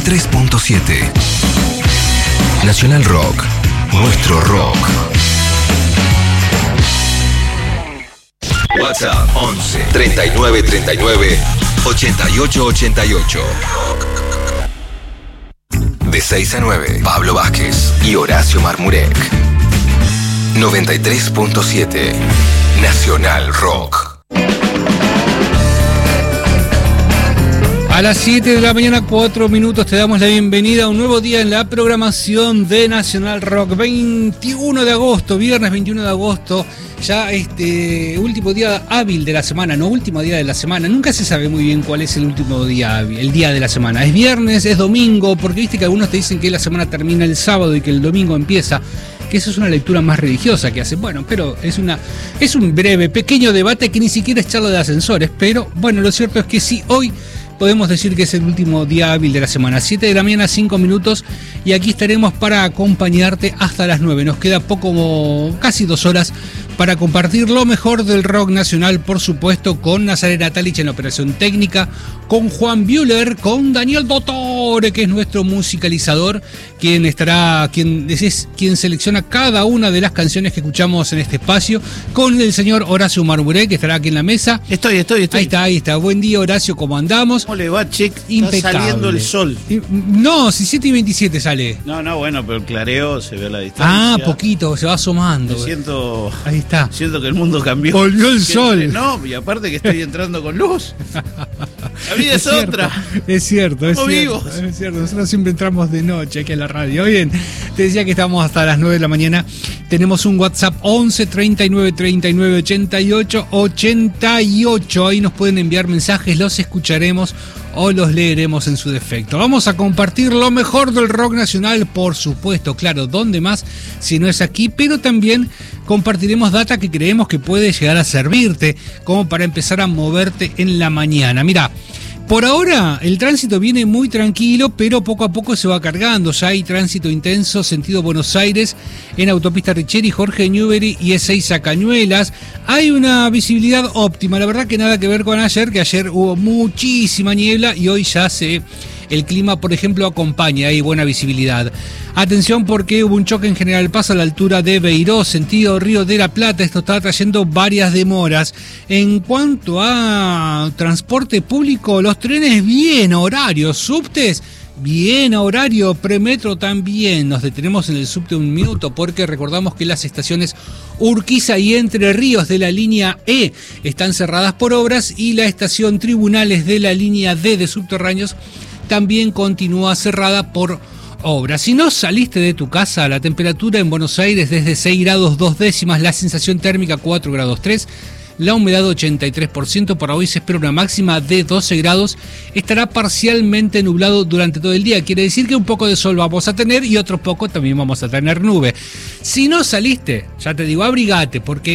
93.7. Nacional Rock, nuestro rock. WhatsApp 11 39 39 88 88. De 6 a 9, Pablo Vázquez y Horacio Marmurek. 93.7 Nacional Rock. A las 7 de la mañana, 4 minutos, te damos la bienvenida a un nuevo día en la programación de Nacional Rock. 21 de agosto, viernes 21 de agosto, ya último día hábil de la semana, no último día de la semana. Nunca se sabe muy bien cuál es el último día hábil, el día de la semana. ¿Es viernes, es domingo? Porque viste que algunos te dicen que la semana termina el sábado y que el domingo empieza. Que eso es una lectura más religiosa que hacen. Bueno, pero es un breve, pequeño debate que ni siquiera es charla de ascensores. Pero bueno, lo cierto es que sí, hoy podemos decir que es el último día hábil de la semana. 7 de la mañana, 5 minutos, y aquí estaremos para acompañarte hasta las 9. Nos queda casi 2 horas para compartir lo mejor del rock nacional, por supuesto, con Nazarena Talich en la operación técnica, con Juan Bühler, con Daniel Dottore, que es nuestro musicalizador, quien selecciona cada una de las canciones que escuchamos en este espacio, con el señor Horacio Marmurek, que estará aquí en la mesa. Estoy. Ahí está. Buen día, Horacio, ¿cómo andamos? ¿Cómo le va, Chick? Impecable. Está saliendo el sol. No, si 7:27 sale. No, bueno, pero el clareo se ve a la distancia. Poquito, se va asomando. Ahí está. Siento que el mundo cambió. Volvió el sol. No, y aparte que estoy entrando con luz. La vida es otra. Es cierto. Vivos. Es cierto. Nosotros siempre entramos de noche aquí a la radio. Bien, te decía que estamos hasta las 9 de la mañana. Tenemos un WhatsApp 11 39 39 88 88. Ahí nos pueden enviar mensajes, los escucharemos o los leeremos en su defecto. Vamos a compartir lo mejor del rock nacional, por supuesto, claro, ¿dónde más si no es aquí? Pero también compartiremos data que creemos que puede llegar a servirte como para empezar a moverte en la mañana. Mirá, por ahora el tránsito viene muy tranquilo, pero poco a poco se va cargando. Ya hay tránsito intenso sentido Buenos Aires en autopista Richeri, Jorge Newbery y E6 a Cañuelas. Hay una visibilidad óptima, la verdad que nada que ver con ayer, que ayer hubo muchísima niebla y hoy ya el clima, por ejemplo, acompaña, hay buena visibilidad. Atención porque hubo un choque en General Paz a la altura de Beiró, sentido Río de la Plata. Esto está trayendo varias demoras. En cuanto a transporte público, los trenes bien horarios, subtes bien a horario, premetro también. Nos detenemos en el subte un minuto porque recordamos que las estaciones Urquiza y Entre Ríos de la línea E están cerradas por obras y la estación Tribunales de la línea D de subterráneos también continúa cerrada por obras. Si no saliste de tu casa, la temperatura en Buenos Aires desde 6 grados 2 décimas, la sensación térmica 4 grados 3, la humedad 83%, para hoy se espera una máxima de 12 grados, estará parcialmente nublado durante todo el día, quiere decir que un poco de sol vamos a tener y otro poco también vamos a tener nube. Si no saliste, ya te digo, abrigate, porque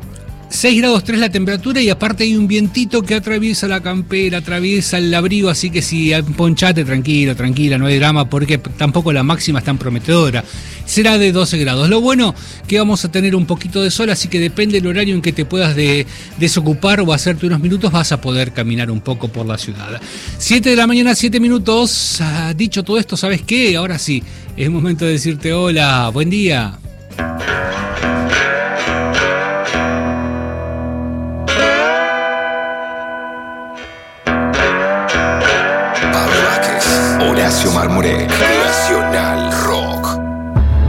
6 grados 3 la temperatura y aparte hay un vientito que atraviesa la campera, atraviesa el abrigo, así que si ponchate, tranquila, no hay drama porque tampoco la máxima es tan prometedora. Será de 12 grados. Lo bueno que vamos a tener un poquito de sol, así que depende del horario en que te puedas desocupar o hacerte unos minutos, vas a poder caminar un poco por la ciudad. 7 de la mañana, 7 minutos. Dicho todo esto, ¿sabes qué? Ahora sí, es momento de decirte hola, buen día. Horacio Marmurek, Nacional